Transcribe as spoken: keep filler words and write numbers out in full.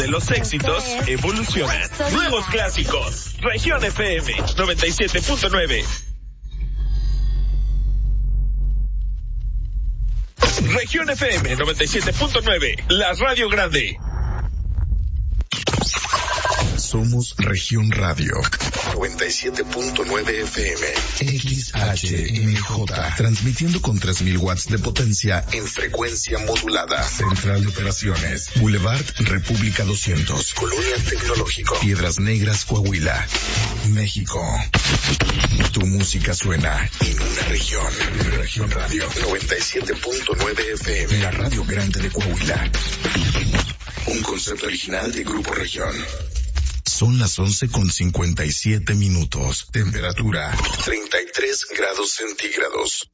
De los éxitos evolucionan. Nuevos clásicos. Región F M noventa y siete punto nueve. Región F M noventa y siete punto nueve. La radio grande. Somos Región Radio noventa y siete punto nueve F M X H M J, transmitiendo con tres mil watts de potencia en frecuencia modulada. Central de Operaciones, Boulevard República doscientos, Colonia Tecnológico, Piedras Negras, Coahuila, México. Tu música suena en una región. Región Radio noventa y siete punto nueve F M, la radio grande de Coahuila. Un concepto original de Grupo Región. Son las once con cincuenta y siete minutos. Temperatura treinta y tres grados centígrados.